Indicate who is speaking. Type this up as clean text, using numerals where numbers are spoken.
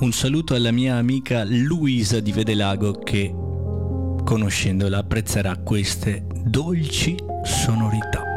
Speaker 1: Un saluto alla mia amica Luisa di Vedelago che, conoscendola, apprezzerà queste dolci sonorità.